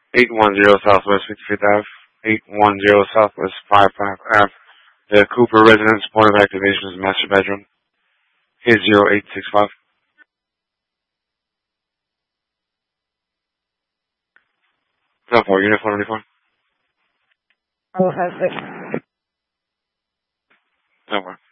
810 Southwest 55th Ave, 810 Southwest 55th Ave. The Cooper residence point of activation is master bedroom. Is 0865. 74, unit 494. 456. 74.